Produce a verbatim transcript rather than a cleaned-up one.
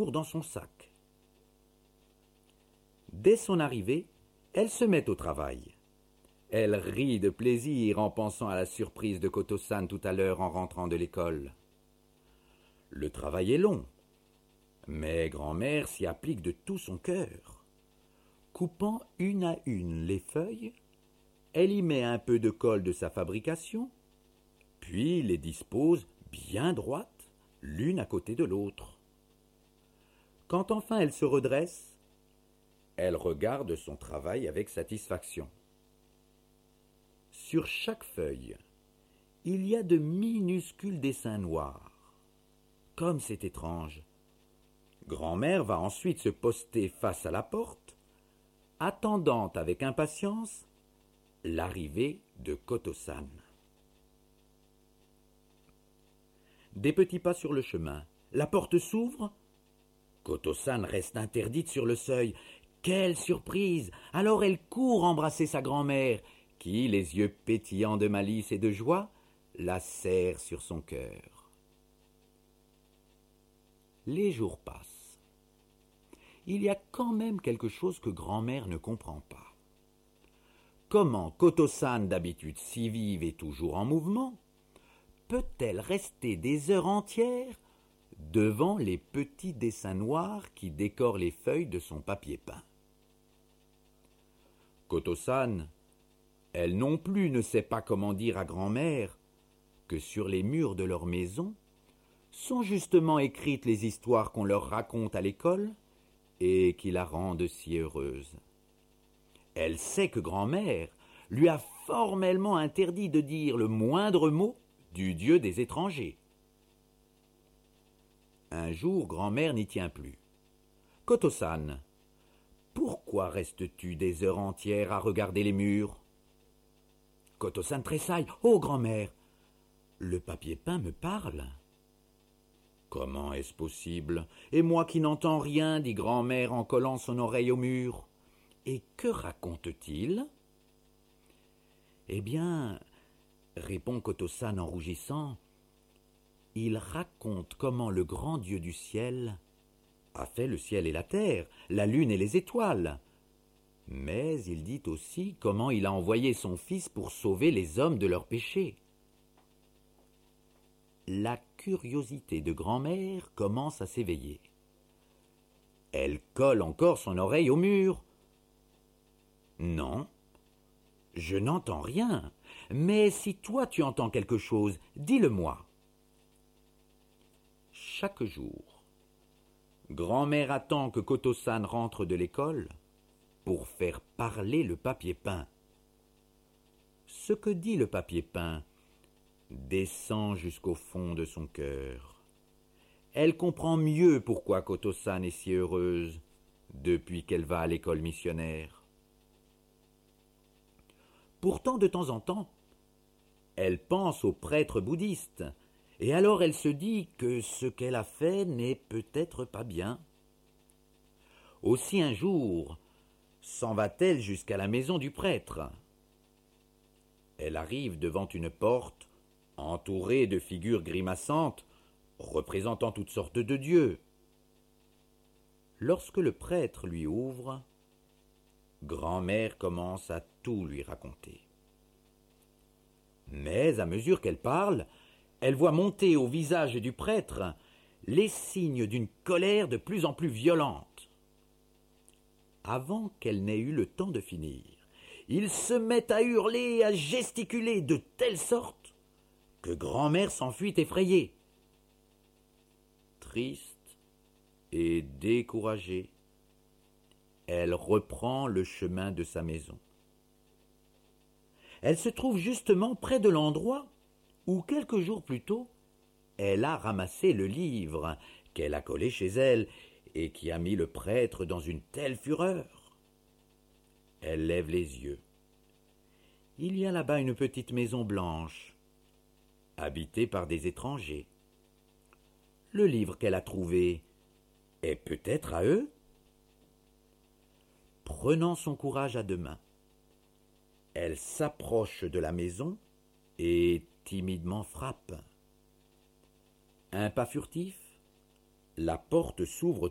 court dans son sac. Dès son arrivée, elle se met au travail. Elle rit de plaisir en pensant à la surprise de Koto-san tout à l'heure en rentrant de l'école. Le travail est long, mais grand-mère s'y applique de tout son cœur. Coupant une à une les feuilles, elle y met un peu de colle de sa fabrication, puis les dispose bien droites, l'une à côté de l'autre. Quand enfin elle se redresse, elle regarde son travail avec satisfaction. Sur chaque feuille, il y a de minuscules dessins noirs. Comme c'est étrange. Grand-mère va ensuite se poster face à la porte, attendant avec impatience l'arrivée de Koto-san. Des petits pas sur le chemin. La porte s'ouvre. Koto-san reste interdite sur le seuil. Quelle surprise! Alors elle court embrasser sa grand-mère, qui, les yeux pétillants de malice et de joie, la serre sur son cœur. Les jours passent. Il y a quand même quelque chose que grand-mère ne comprend pas. Comment Koto-san, d'habitude si vive et toujours en mouvement, peut-elle rester des heures entières devant les petits dessins noirs qui décorent les feuilles de son papier peint? Koto-san, elle non plus ne sait pas comment dire à grand-mère que sur les murs de leur maison sont justement écrites les histoires qu'on leur raconte à l'école et qui la rendent si heureuse. Elle sait que grand-mère lui a formellement interdit de dire le moindre mot du dieu des étrangers. Un jour, grand-mère n'y tient plus. « Koto-san, pourquoi restes-tu des heures entières à regarder les murs ?» Koto-san tressaille. « Oh, grand-mère, le papier peint me parle. » « Comment est-ce possible? Et moi qui n'entends rien, dit grand-mère en collant son oreille au mur. Et que raconte-t-il? » Eh bien, répond Koto-san en rougissant, il raconte comment le grand Dieu du ciel a fait le ciel et la terre, la lune et les étoiles. Mais il dit aussi comment il a envoyé son fils pour sauver les hommes de leurs péchés. La curiosité de grand-mère commence à s'éveiller. Elle colle encore son oreille au mur. « Non, je n'entends rien, mais si toi tu entends quelque chose, dis-le-moi. » Chaque jour, grand-mère attend que Koto-san rentre de l'école pour faire parler le papier peint. Ce que dit le papier peint descend jusqu'au fond de son cœur. Elle comprend mieux pourquoi Koto-san est si heureuse depuis qu'elle va à l'école missionnaire. Pourtant, de temps en temps, elle pense aux prêtres bouddhistes, et alors elle se dit que ce qu'elle a fait n'est peut-être pas bien. Aussi un jour, s'en va-t-elle jusqu'à la maison du prêtre. Elle arrive devant une porte entourée de figures grimaçantes, représentant toutes sortes de dieux. Lorsque le prêtre lui ouvre, grand-mère commence à tout lui raconter. Mais à mesure qu'elle parle, elle voit monter au visage du prêtre les signes d'une colère de plus en plus violente. Avant qu'elle n'ait eu le temps de finir, il se met à hurler et à gesticuler de telle sorte que grand-mère s'enfuit effrayée. Triste et découragée, elle reprend le chemin de sa maison. Elle se trouve justement près de l'endroit où, quelques jours plus tôt, elle a ramassé le livre qu'elle a collé chez elle et qui a mis le prêtre dans une telle fureur. Elle lève les yeux. Il y a là-bas une petite maison blanche, habitée par des étrangers. Le livre qu'elle a trouvé est peut-être à eux? Prenant son courage à deux mains, elle s'approche de la maison et timidement frappe. Un pas furtif, la porte s'ouvre